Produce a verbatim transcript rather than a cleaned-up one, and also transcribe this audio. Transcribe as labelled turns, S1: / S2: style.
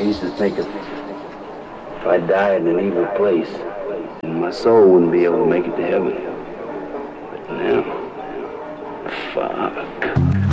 S1: used to think if, if I died in an evil place, my soul wouldn't be able to make it to heaven. But now, fuck.